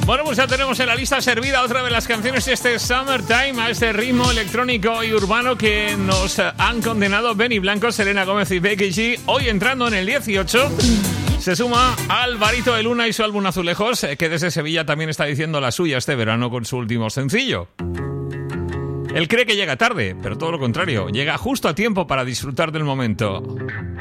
Bueno, pues ya tenemos en la lista servida otra de las canciones de este Summertime, a este ritmo electrónico y urbano que nos han condenado Benny Blanco, Selena Gómez y Becky G. Hoy entrando en el 18 se suma Alvarito de Luna y su álbum Azulejos, que desde Sevilla también está diciendo la suya este verano con su último sencillo. Él cree que llega tarde, pero todo lo contrario, llega justo a tiempo para disfrutar del momento.